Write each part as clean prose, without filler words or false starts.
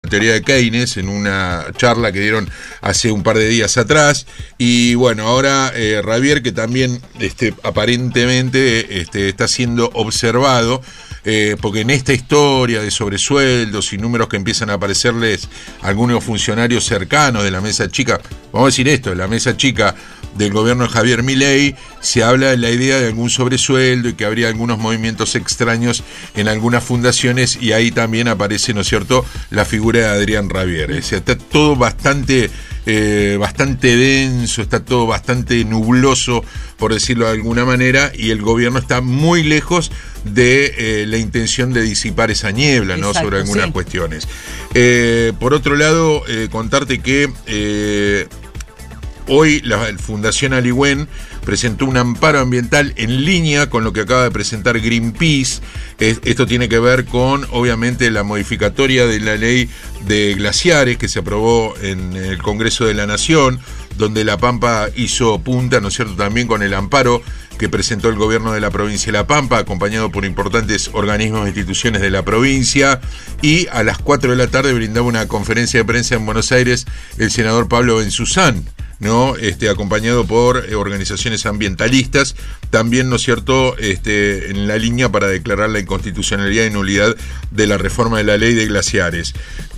teoría de Keynes en una charla que dieron hace un par de días atrás. Y bueno, ahora Rabier, que también aparentemente está siendo observado, porque en esta historia de sobresueldos y números que empiezan a aparecerles a algunos funcionarios cercanos de la mesa chica, vamos a decir esto, de la mesa chica del gobierno de Javier Milei, se habla de la idea de algún sobresueldo y que habría algunos movimientos extraños en algunas fundaciones, y ahí también aparece, ¿no es cierto?, la figura de Adrián Rabier. O sea, está todo bastante denso, está todo bastante nubloso, por decirlo de alguna manera, y el gobierno está muy lejos de la intención de disipar esa niebla, ¿no?, sobre algunas cuestiones. Por otro lado, contarte que hoy la Fundación Aligüen presentó un amparo ambiental en línea con lo que acaba de presentar Greenpeace. Esto tiene que ver con, obviamente, la modificatoria de la ley de glaciares que se aprobó en el Congreso de la Nación, donde La Pampa hizo punta, ¿no es cierto?, también con el amparo que presentó el gobierno de la provincia de La Pampa, acompañado por importantes organismos e instituciones de la provincia. Y a las 4 de la tarde brindaba una conferencia de prensa en Buenos Aires el senador Pablo Benzuzán, ¿no? Acompañado por organizaciones ambientalistas, también, ¿no es cierto?, en la línea para declarar la inconstitucionalidad y nulidad de la reforma de la ley de glaciares.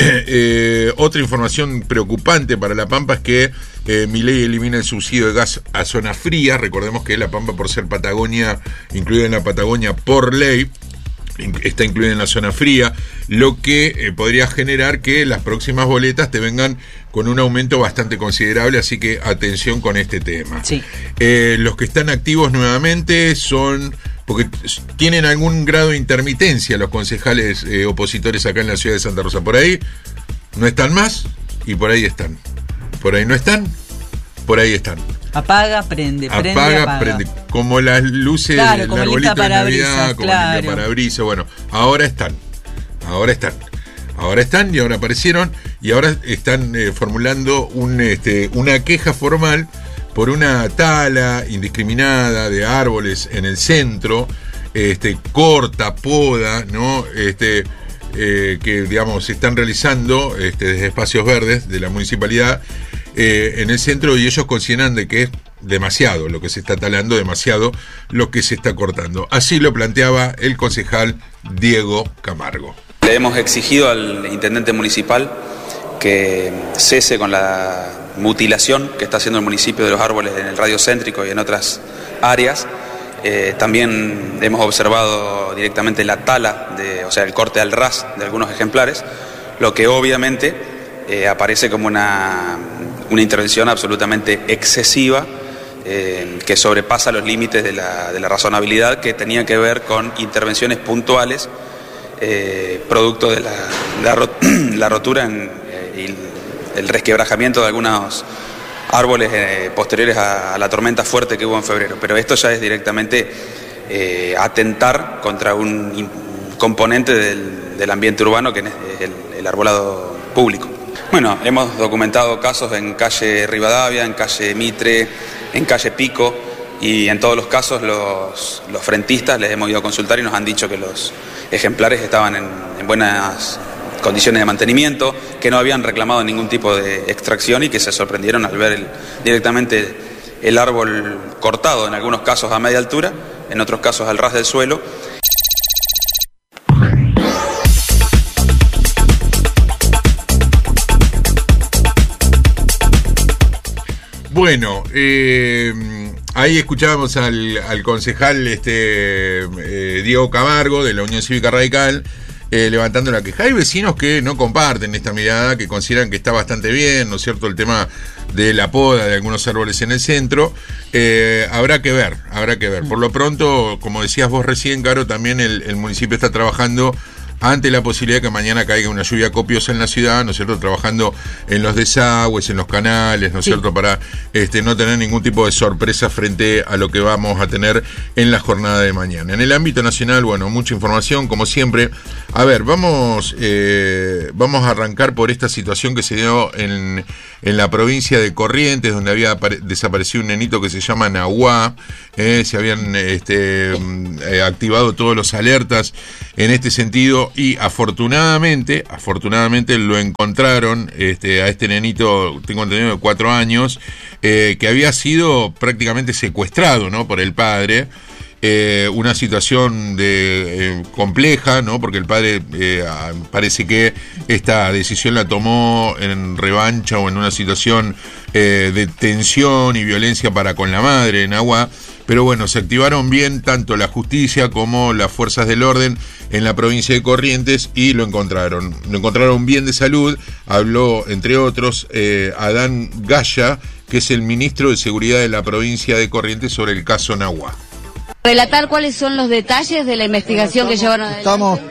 Otra información preocupante para La Pampa es que Milei elimina el subsidio de gas a zona fría. Recordemos que La Pampa, por ser Patagonia, incluida en la Patagonia por ley, está incluida en la zona fría, lo que podría generar que las próximas boletas te vengan con un aumento bastante considerable, así que atención con este tema. Sí. Los que están activos nuevamente son, porque tienen algún grado de intermitencia los concejales opositores acá en la ciudad de Santa Rosa. Por ahí no están más y por ahí están. Por ahí no están, por ahí están. Apaga, prende, apaga. Prende. Como las luces del arbolito de Navidad, como el parabrisas. Bueno, ahora están y ahora aparecieron y ahora están formulando una queja formal por una tala indiscriminada de árboles en el centro, corta, poda, ¿no? Que, digamos, se están realizando desde espacios verdes de la municipalidad en el centro, y ellos consideran de que es demasiado lo que se está talando, demasiado lo que se está cortando. Así lo planteaba el concejal Diego Camargo. Le hemos exigido al intendente municipal que cese con la mutilación que está haciendo el municipio de los árboles en el radio céntrico y en otras áreas. También hemos observado directamente la tala, o sea, el corte al ras de algunos ejemplares, lo que obviamente aparece como una intervención absolutamente excesiva, que sobrepasa los límites de la razonabilidad, que tenía que ver con intervenciones puntuales, producto de la rotura y el resquebrajamiento de algunos árboles posteriores a la tormenta fuerte que hubo en febrero. Pero esto ya es directamente atentar contra un componente del ambiente urbano, que es el arbolado público. Bueno, hemos documentado casos en calle Rivadavia, en calle Mitre, en calle Pico, y en todos los casos los frentistas les hemos ido a consultar y nos han dicho que los ejemplares estaban en buenas condiciones de mantenimiento, que no habían reclamado ningún tipo de extracción y que se sorprendieron al ver directamente el árbol cortado, en algunos casos a media altura, en otros casos al ras del suelo. Bueno, ahí escuchábamos al concejal Diego Camargo de la Unión Cívica Radical, levantando la queja. Hay vecinos que no comparten esta mirada, que consideran que está bastante bien, ¿no es cierto?, el tema de la poda de algunos árboles en el centro. Habrá que ver. Por lo pronto, como decías vos recién, Caro, también el municipio está trabajando ante la posibilidad de que mañana caiga una lluvia copiosa en la ciudad, ¿no es cierto?, trabajando en los desagües, en los canales, ¿no es cierto?, para no tener ningún tipo de sorpresa frente a lo que vamos a tener en la jornada de mañana. En el ámbito nacional, bueno, mucha información, como siempre. A ver, vamos a arrancar por esta situación que se dio en la provincia de Corrientes, donde había desaparecido un nenito que se llama Nahuá. Se habían activado todos los alertas en este sentido detenido y afortunadamente lo encontraron a este nenito, tengo entendido, de 4 años, que había sido prácticamente secuestrado, ¿no?, por el padre. Una situación compleja, ¿no?, porque el padre parece que esta decisión la tomó en revancha o en una situación de tensión y violencia para con la madre, Nahuá. Pero bueno, se activaron bien tanto la justicia como las fuerzas del orden en la provincia de Corrientes y lo encontraron bien de salud. Habló, entre otros, Adán Gaya, que es el ministro de Seguridad de la provincia de Corrientes, sobre el caso Nahuá. Relatar cuáles son los detalles de la investigación que llevaron adelante.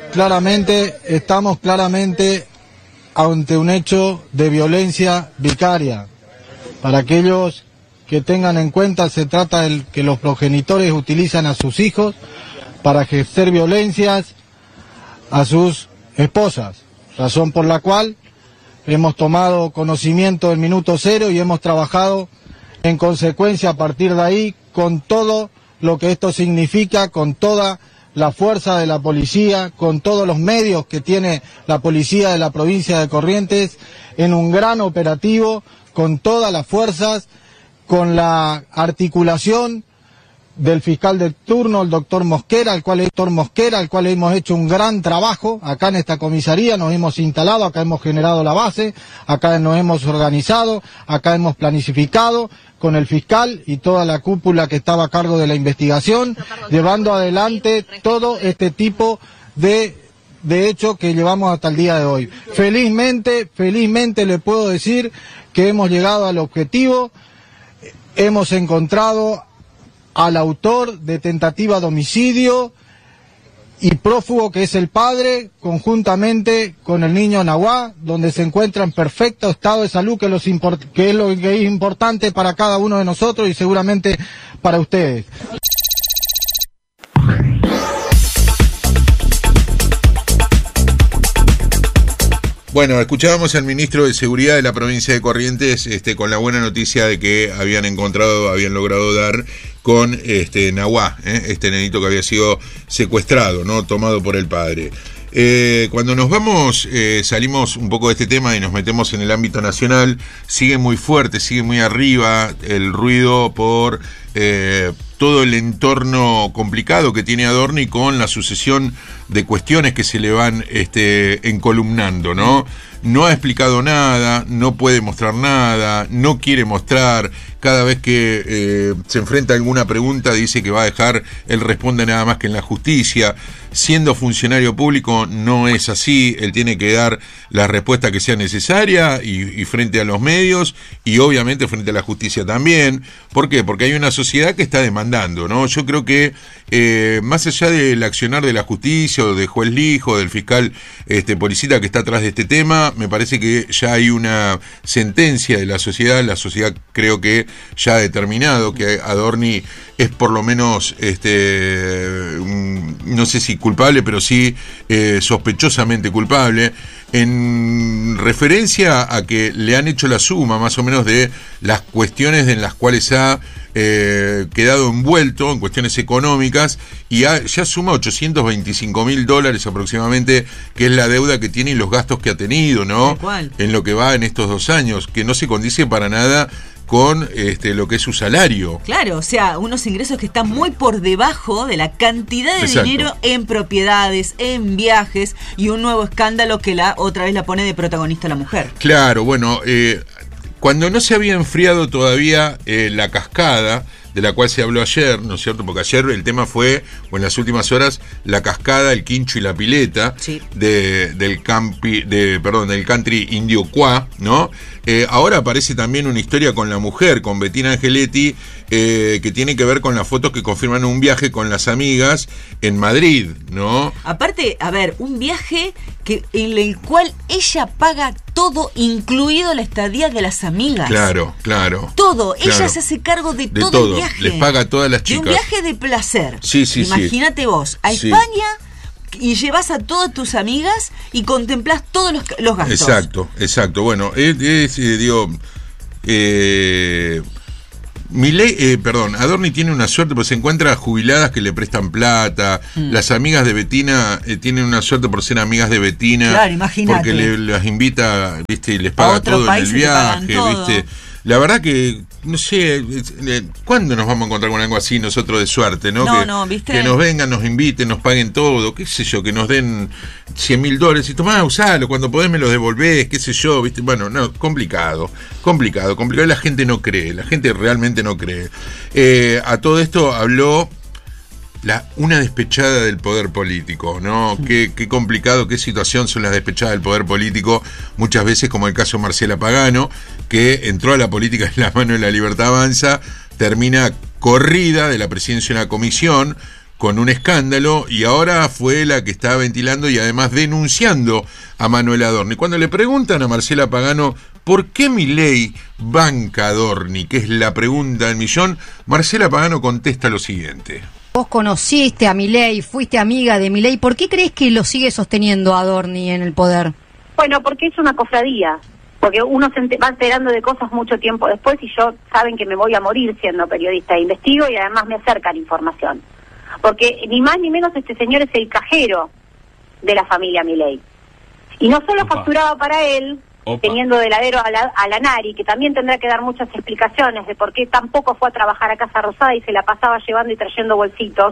Estamos claramente ante un hecho de violencia vicaria. Para aquellos que tengan en cuenta, se trata de que los progenitores utilizan a sus hijos para ejercer violencias a sus esposas, razón por la cual hemos tomado conocimiento del minuto cero y hemos trabajado en consecuencia a partir de ahí con todo lo que esto significa, con toda la fuerza de la policía, con todos los medios que tiene la policía de la provincia de Corrientes, en un gran operativo, con todas las fuerzas, con la articulación del fiscal de turno, el doctor Mosquera, al cual hemos hecho un gran trabajo acá en esta comisaría, nos hemos instalado, acá hemos generado la base, acá nos hemos organizado, acá hemos planificado con el fiscal y toda la cúpula que estaba a cargo de la investigación, llevando adelante todo este tipo de hechos que llevamos hasta el día de hoy. Felizmente le puedo decir que hemos llegado al objetivo. Hemos encontrado al autor de tentativa de homicidio y prófugo, que es el padre, conjuntamente con el niño Nahuá, donde se encuentra en perfecto estado de salud, que es lo que es importante para cada uno de nosotros y seguramente para ustedes. Bueno, escuchábamos al ministro de Seguridad de la provincia de Corrientes con la buena noticia de que habían logrado dar con Nahuá, este nenito que había sido secuestrado, ¿no?, tomado por el padre. Cuando nos vamos, salimos un poco de este tema y nos metemos en el ámbito nacional. Sigue muy fuerte, sigue muy arriba el ruido por todo el entorno complicado que tiene Adorni con la sucesión de cuestiones que se le van encolumnando, ¿no? No ha explicado nada, no puede mostrar nada, no quiere mostrar. Cada vez que se enfrenta a alguna pregunta dice que va a dejar, él responde nada más que en la justicia. Siendo funcionario público no es así, él tiene que dar la respuesta que sea necesaria y frente a los medios y obviamente frente a la justicia también. ¿Por qué? Porque hay una sociedad que está demandando, ¿no? Yo creo que más allá del accionar de la justicia o de juez Lijo, del fiscal Policita que está atrás de este tema, me parece que ya hay una sentencia de la sociedad creo que ya ha determinado que Adorni es por lo menos, no sé si culpable, pero sí sospechosamente culpable, en referencia a que le han hecho la suma más o menos de las cuestiones en las cuales ha quedado envuelto en cuestiones económicas y ya suma $825.000 aproximadamente, que es la deuda que tiene y los gastos que ha tenido, ¿no? En lo que va en estos 2 años, que no se condice para nada con lo que es su salario. Claro, o sea, unos ingresos que están muy por debajo de la cantidad de dinero en propiedades, en viajes y un nuevo escándalo que otra vez la pone de protagonista la mujer. Claro, bueno, cuando no se había enfriado todavía la cascada de la cual se habló ayer, ¿no es cierto? Porque ayer el tema fue, o en las últimas horas, la cascada, el quincho y la pileta, sí, del country Indio Cuá, ¿no? Ahora aparece también una historia con la mujer, con Bettina Angeletti, que tiene que ver con las fotos que confirman un viaje con las amigas en Madrid, ¿no? Aparte, a ver, un viaje en el cual ella paga todo, incluido la estadía de las amigas. Claro. Todo, ella se hace cargo de todo el viaje. Les paga a todas las chicas. De un viaje de placer. Sí. Imagínate vos, a España, y llevas a todas tus amigas y contemplás todos los gastos. Exacto. Bueno, Adorni tiene una suerte porque se encuentra jubiladas que le prestan plata. Las amigas de Bettina tienen una suerte por ser amigas de Bettina. Claro, imagínate. Porque las invita, ¿viste? Y les paga todo en el viaje, ¿viste? La verdad que, no sé, ¿cuándo nos vamos a encontrar con algo así nosotros de suerte, no? ¿viste? Que nos vengan, nos inviten, nos paguen todo, qué sé yo, que nos den $100.000 y tomá, usalo, cuando podés me los devolvés, qué sé yo, ¿viste? Bueno, no, complicado, la gente no cree, la gente realmente no cree. A todo esto habló una despechada del poder político, ¿no? Qué complicado, qué situación son las despechadas del poder político, muchas veces como el caso de Marcela Pagano, que entró a la política en la mano de La Libertad Avanza, termina corrida de la presidencia de una comisión con un escándalo y ahora fue la que está ventilando y además denunciando a Manuel Adorni. Cuando le preguntan a Marcela Pagano ¿por qué Milei banca a Adorni?, que es la pregunta del millón, Marcela Pagano contesta lo siguiente. Vos conociste a Milei, fuiste amiga de Milei, ¿por qué crees que lo sigue sosteniendo Adorni en el poder? Bueno, porque es una cofradía, porque uno se va enterando de cosas mucho tiempo después y yo saben que me voy a morir siendo periodista, investigo y además me acercan información. Porque ni más ni menos este señor es el cajero de la familia Milei. Y no solo facturaba para él, teniendo de heladero a la Nari, que también tendrá que dar muchas explicaciones de por qué tampoco fue a trabajar a Casa Rosada y se la pasaba llevando y trayendo bolsitos.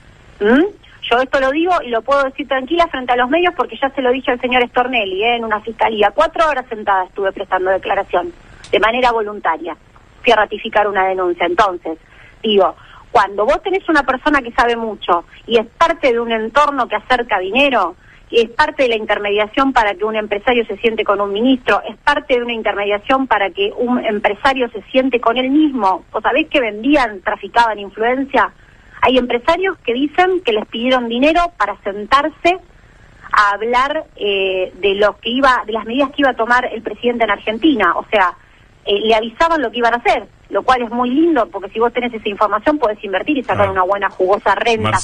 Yo esto lo digo y lo puedo decir tranquila frente a los medios porque ya se lo dije al señor Stornelli en una fiscalía. 4 horas sentada estuve prestando declaración de manera voluntaria. Fui a ratificar una denuncia. Entonces, digo, cuando vos tenés una persona que sabe mucho y es parte de un entorno que acerca dinero, es parte de la intermediación para que un empresario se siente con un ministro, es parte de una intermediación para que un empresario se siente con él mismo. ¿Vos sabés que vendían, traficaban influencia? Hay empresarios que dicen que les pidieron dinero para sentarse a hablar de las medidas que iba a tomar el presidente en Argentina. O sea, le avisaban lo que iban a hacer, lo cual es muy lindo porque si vos tenés esa información podés invertir y sacar una buena jugosa renta.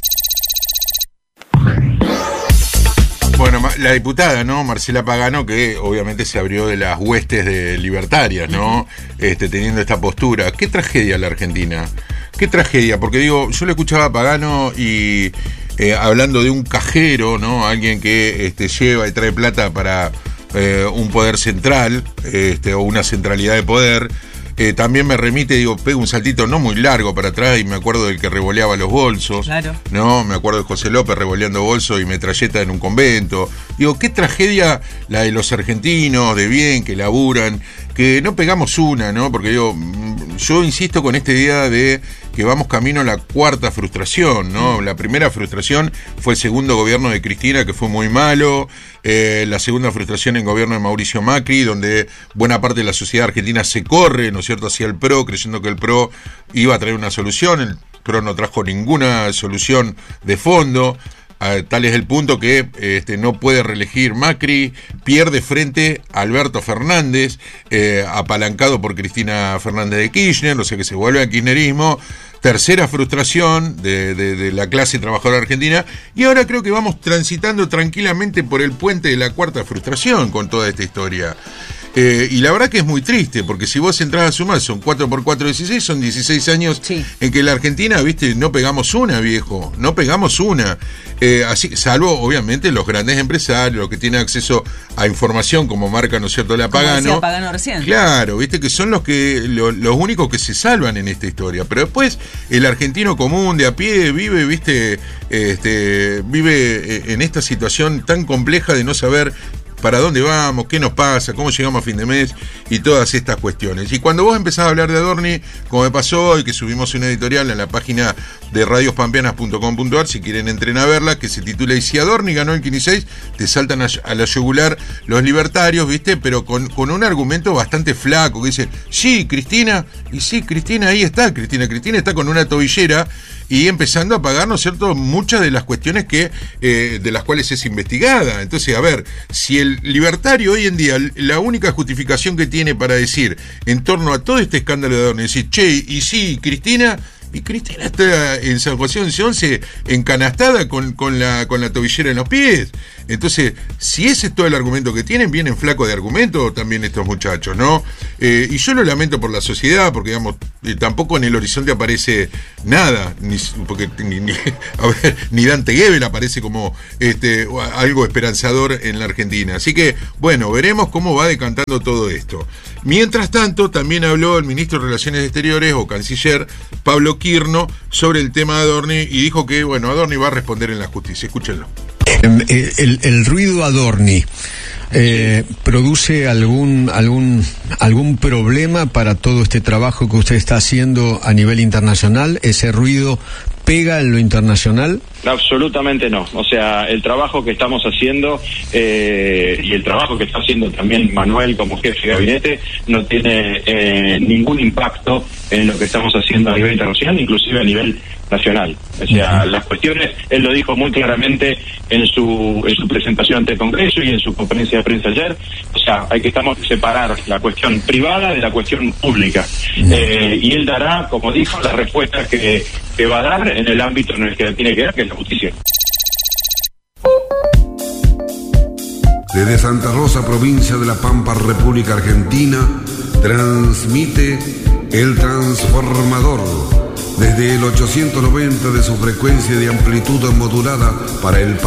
Bueno, la diputada, ¿no? Marcela Pagano, que obviamente se abrió de las huestes de libertarias, ¿no? Teniendo esta postura. Qué tragedia la Argentina. Qué tragedia, porque digo, yo le escuchaba a Pagano y hablando de un cajero, ¿no? Alguien que lleva y trae plata para un poder central, o una centralidad de poder. También me remite, digo, pego un saltito no muy largo para atrás y me acuerdo del que revoleaba los bolsos. Claro. No, me acuerdo de José López revoleando bolsos y metralleta en un convento. Digo, qué tragedia la de los argentinos, de bien, que laburan, que no pegamos una, ¿no? Porque digo, yo insisto con esta idea de que vamos camino a la cuarta frustración, ¿no? La primera frustración fue el segundo gobierno de Cristina, que fue muy malo. La segunda frustración en gobierno de Mauricio Macri, donde buena parte de la sociedad argentina se corre, ¿no es cierto?, hacia el PRO, creyendo que el PRO iba a traer una solución. El PRO no trajo ninguna solución de fondo. Tal es el punto que no puede reelegir Macri, pierde frente a Alberto Fernández, apalancado por Cristina Fernández de Kirchner, o sea que se vuelve al kirchnerismo. Tercera frustración de la clase trabajadora argentina, y ahora creo que vamos transitando tranquilamente por el puente de la cuarta frustración con toda esta historia. Y la verdad que es muy triste, porque si vos entrás a sumar, son 4 por 4, 16, son 16 años en que la Argentina, viste, no pegamos una, viejo, no pegamos una. Así, salvo, obviamente, los grandes empresarios, los que tienen acceso a información, como marca, ¿no es cierto?, la Pagano. Como decía Pagano recién. Claro, viste, que son los únicos que se salvan en esta historia. Pero después, el argentino común, de a pie, vive, viste, vive en esta situación tan compleja de no saber para dónde vamos, qué nos pasa, cómo llegamos a fin de mes y todas estas cuestiones. Y cuando vos empezás a hablar de Adorni, como me pasó hoy, que subimos una editorial en la página de radiospampeanas.com.ar, si quieren entren a verla, que se titula "Y si Adorni ganó el 15-6", te saltan a la yugular los libertarios, ¿viste? Pero con un argumento bastante flaco, que dice, sí, Cristina, y sí, Cristina, ahí está, Cristina está con una tobillera y empezando a pagar, ¿no es cierto?, muchas de las cuestiones que de las cuales es investigada. Entonces, a ver, si el libertario hoy en día, la única justificación que tiene para decir en torno a todo este escándalo de Adorni, decir, che, y sí, Cristina, y Cristina está en San José 11 encanastada con la tobillera en los pies. Entonces, si ese es todo el argumento que tienen, vienen flacos de argumento también estos muchachos, ¿no? Y yo lo lamento por la sociedad, porque, digamos, tampoco en el horizonte aparece nada, porque ni Dante Gebel aparece como algo esperanzador en la Argentina. Así que, bueno, veremos cómo va decantando todo esto. Mientras tanto, también habló el ministro de Relaciones Exteriores, o canciller, Pablo Quirno, sobre el tema de Adorni, y dijo que, bueno, Adorni va a responder en la justicia. Escúchenlo. El ruido Adorni produce algún problema para todo este trabajo que usted está haciendo a nivel internacional. ¿Ese ruido pega en lo internacional? Absolutamente no. O sea, el trabajo que estamos haciendo y el trabajo que está haciendo también Manuel como jefe de gabinete no tiene ningún impacto en lo que estamos haciendo a nivel internacional, inclusive a nivel nacional. O sea, las cuestiones, él lo dijo muy claramente en su presentación ante el Congreso y en su conferencia de prensa ayer. O sea, estamos que separar la cuestión privada de la cuestión pública. Y él dará, como dijo, la respuesta que va a dar en el ámbito en el que tiene que dar, que es la justicia. Desde Santa Rosa, provincia de La Pampa, República Argentina, transmite El Transformador desde el 890 de su frecuencia de amplitud modulada para el país.